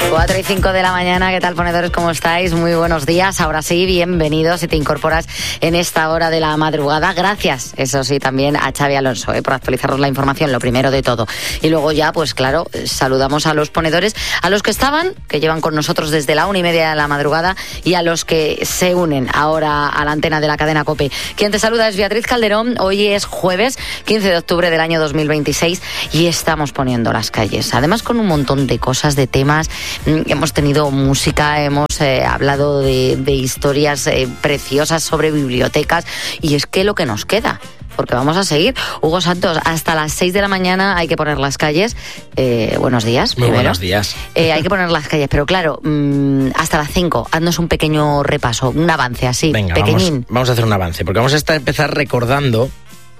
4:05 de la mañana, ¿qué tal, ponedores? ¿Cómo estáis? Muy buenos días. Ahora sí, bienvenidos si te incorporas en esta hora de la madrugada. Gracias, eso sí, también a Xavi Alonso, por actualizarnos la información, lo primero de todo. Y luego ya, pues claro, saludamos a los ponedores, a los que estaban, que llevan con nosotros desde la 1:30 de la madrugada, y a los que se unen ahora a la antena de la cadena COPE. Quien te saluda es Beatriz Calderón. Hoy es jueves 15 de octubre del año 2026 y estamos poniendo las calles. Además, con un montón de cosas, de temas. Hemos tenido música, hemos hablado de historias preciosas sobre bibliotecas, y es que lo que nos queda, porque vamos a seguir. Hugo Santos, hasta las 6 de la mañana hay que poner las calles. Buenos días. Muy primero. Buenos días. Hay que poner las calles, pero claro, hasta las 5, haznos un pequeño repaso, un avance así, venga, pequeñín. Vamos a hacer un avance, porque vamos a empezar recordando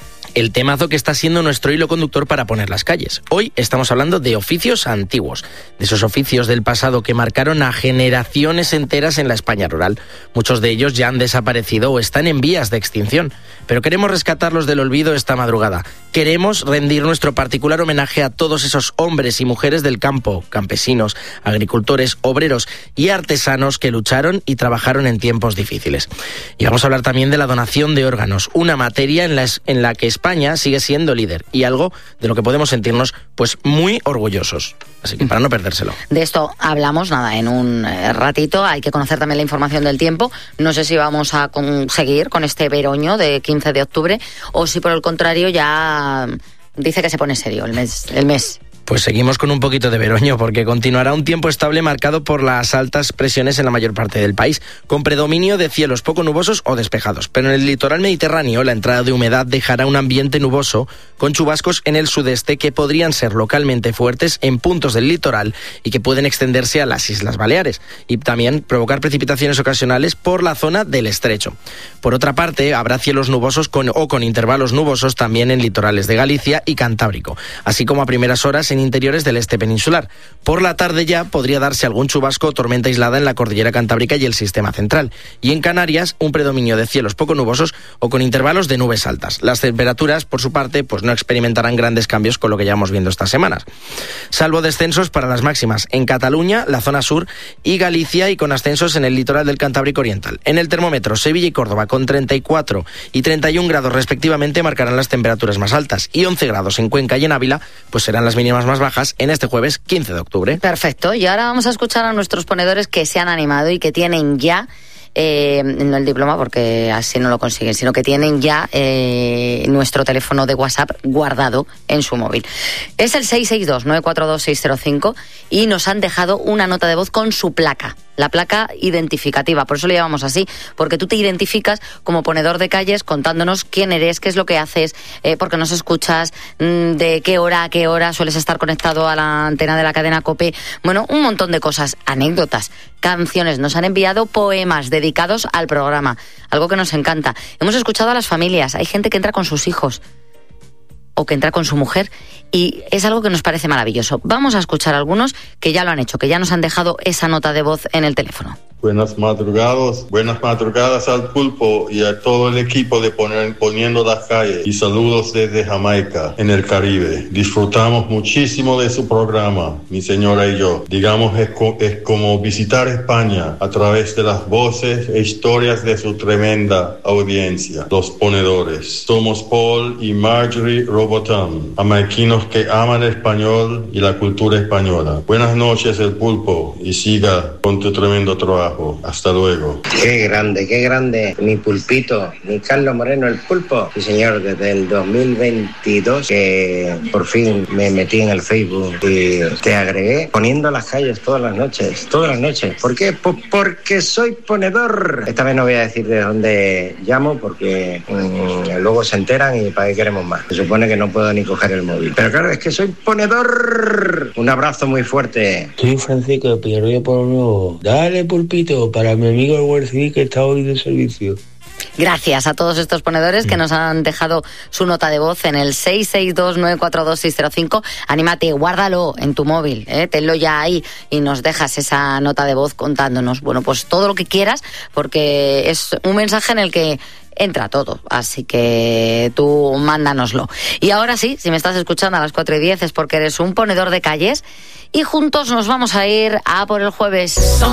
el temazo que está siendo nuestro hilo conductor para poner las calles. Hoy estamos hablando de oficios antiguos, de esos oficios del pasado que marcaron a generaciones enteras en la España rural. Muchos de ellos ya han desaparecido o están en vías de extinción, pero queremos rescatarlos del olvido esta madrugada. Queremos rendir nuestro particular homenaje a todos esos hombres y mujeres del campo, campesinos, agricultores, obreros y artesanos que lucharon y trabajaron en tiempos difíciles. Y vamos a hablar también de la donación de órganos, una materia en la que España sigue siendo líder y algo de lo que podemos sentirnos pues muy orgullosos. Así que para no perdérselo. De esto hablamos, en un ratito. Hay que conocer también la información del tiempo. No sé si vamos a conseguir con este veroño de 15 de octubre o si por el contrario ya dice que se pone serio el mes. Pues seguimos con un poquito de veroño, porque continuará un tiempo estable marcado por las altas presiones en la mayor parte del país, con predominio de cielos poco nubosos o despejados. Pero en el litoral mediterráneo la entrada de humedad dejará un ambiente nuboso, con chubascos en el sudeste que podrían ser localmente fuertes en puntos del litoral y que pueden extenderse a las Islas Baleares, y también provocar precipitaciones ocasionales por la zona del estrecho. Por otra parte, habrá cielos nubosos con intervalos nubosos también en litorales de Galicia y Cantábrico, así como a primeras horas en interiores del este peninsular. Por la tarde ya podría darse algún chubasco o tormenta aislada en la cordillera cantábrica y el sistema central. Y en Canarias, un predominio de cielos poco nubosos o con intervalos de nubes altas. Las temperaturas, por su parte, pues no experimentarán grandes cambios con lo que llevamos viendo estas semanas. Salvo descensos para las máximas en Cataluña, la zona sur y Galicia, y con ascensos en el litoral del Cantábrico Oriental. En el termómetro, Sevilla y Córdoba, con 34 y 31 grados respectivamente, marcarán las temperaturas más altas. Y 11 grados en Cuenca y en Ávila, pues serán las mínimas más bajas en este jueves 15 de octubre. Perfecto, y ahora vamos a escuchar a nuestros ponedores que se han animado y que tienen ya, no el diploma porque así no lo consiguen, sino que tienen ya nuestro teléfono de WhatsApp guardado en su móvil. Es el 662-942-605 y nos han dejado una nota de voz con su placa. La placa identificativa, por eso le llamamos así, porque tú te identificas como ponedor de calles contándonos quién eres, qué es lo que haces, por qué nos escuchas, de qué hora a qué hora sueles estar conectado a la antena de la cadena COPE. Bueno, un montón de cosas, anécdotas, canciones. Nos han enviado poemas dedicados al programa, algo que nos encanta. Hemos escuchado a las familias, hay gente que entra con sus hijos o que entra con su mujer, y es algo que nos parece maravilloso. Vamos a escuchar a algunos que ya lo han hecho, que ya nos han dejado esa nota de voz en el teléfono. Buenas madrugadas al Pulpo y a todo el equipo de Poniendo las Calles, y saludos desde Jamaica, en el Caribe. Disfrutamos muchísimo de su programa, mi señora y yo. Digamos, es como visitar España a través de las voces e historias de su tremenda audiencia, los ponedores. Somos Paul y Marjorie Robotham, jamaiquinos que aman el español y la cultura española. Buenas noches, el Pulpo, y siga con tu tremendo trabajo. Hasta luego. Qué grande, mi Pulpito, mi Carlos Moreno, el Pulpo. Sí, señor, desde el 2022 que por fin me metí en el Facebook y te agregué poniendo las calles todas las noches. ¿Por qué? Porque soy ponedor. Esta vez no voy a decir de dónde llamo porque luego se enteran y para qué queremos más. Se supone que no puedo ni coger el móvil. Pero claro, es que soy ponedor. Un abrazo muy fuerte. Soy Francisco de Pillarrillo por Nuevo. Dale, Pulpito, para mi amigo el Guardia que está hoy de servicio. Gracias a todos estos ponedores que nos han dejado su nota de voz en el 662-942-605. Anímate, guárdalo en tu móvil, tenlo ya ahí y nos dejas esa nota de voz contándonos, bueno, pues todo lo que quieras, porque es un mensaje en el que entra todo. Así que tú mándanoslo. Y ahora sí, si me estás escuchando a las 4:10 es porque eres un ponedor de calles y juntos nos vamos a ir a por el jueves.